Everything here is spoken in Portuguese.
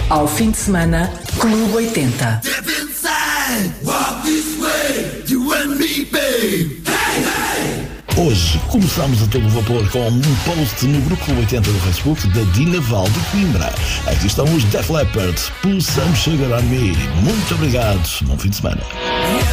Ao fim de semana, Clube 80. Hoje começamos a todo vapor com um post no grupo 80 do Facebook da Dinaval de Coimbra. Aqui estão os Def Leppard, Put Some Sugar on Me. Muito obrigado, bom fim de semana.